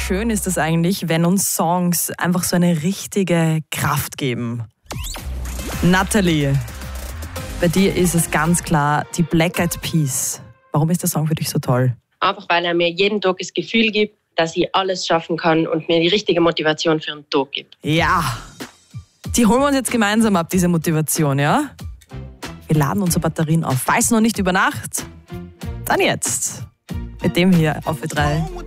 schön ist es eigentlich, wenn uns Songs einfach so eine richtige Kraft geben. Natalie, bei dir ist es ganz klar die Black Eyed Peas. Warum ist der Song für dich so toll? Einfach weil er mir jeden Tag das Gefühl gibt, dass ich alles schaffen kann und mir die richtige Motivation für den Tag gibt. Ja, die holen wir uns jetzt gemeinsam ab, diese Motivation, ja? Wir laden unsere Batterien auf. Falls noch nicht über Nacht, dann jetzt. Mit dem hier auf Ö3.